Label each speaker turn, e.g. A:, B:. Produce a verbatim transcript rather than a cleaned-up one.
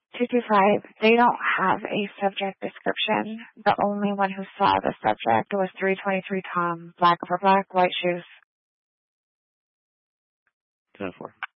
A: two two five, they don't have a subject description. The only one who saw the subject was three twenty-three Tom, black over black, white shoes.
B: ten four.